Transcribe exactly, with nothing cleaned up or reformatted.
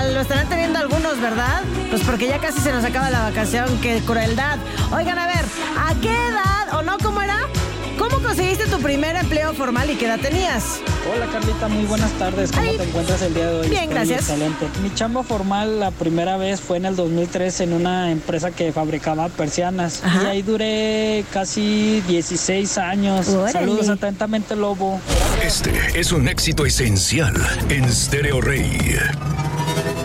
lo estarán teniendo algunos, ¿verdad? Pues porque ya casi se nos acaba la vacación, qué crueldad. Oigan, a ver, ¿a qué edad, o no, cómo era? ¿Cómo conseguiste tu primer empleo formal y qué edad tenías? Hola Carlita, muy buenas tardes. ¿Cómo Ay, te encuentras el día de hoy? bien, Estoy gracias. Excelente. Mi chamba formal la primera vez fue en el dos mil tres en una empresa que fabricaba persianas. Ajá. Y ahí duré casi dieciséis años. Órale. Saludos atentamente, Lobo. Este es un éxito esencial en Stereo Rey.